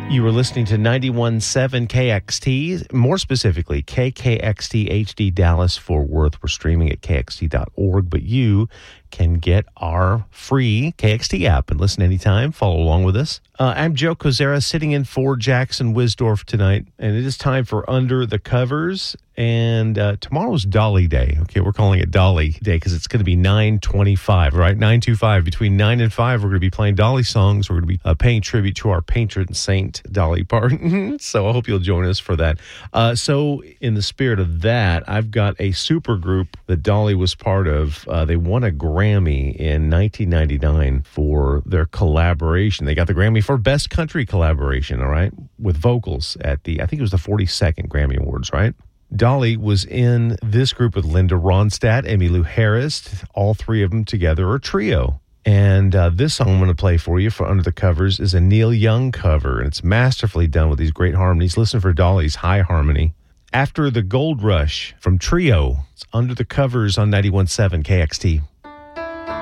You were listening to 91.7 KXT, more specifically, KKXT HD Dallas Fort Worth. We're streaming at kxt.org, but you can get our free KXT app and listen anytime. Follow along with us. I'm Joe Kozera, sitting in for Jackson Wisdorf tonight, and it is time for Under the Covers. And tomorrow's Dolly Day. Okay, we're calling it Dolly Day because it's going to be 9:25, right? 9:25. Between 9 and 5, we're going to be playing Dolly songs. We're going to be paying tribute to our patron saint, Dolly Parton. So I hope you'll join us for that. So in the spirit of that, I've got a super group that Dolly was part of. They won a Grammy in 1999 for their collaboration. They got the Grammy for Best Country Collaboration, all right, with vocals at I think it was the 42nd Grammy Awards, right? Dolly was in this group with Linda Ronstadt, Emmylou Harris. All three of them together are a trio. And this song I'm going to play for you for Under the Covers is a Neil Young cover, and it's masterfully done with these great harmonies. Listen for Dolly's high harmony. After the Gold Rush from Trio, it's Under the Covers on 91.7 KXT.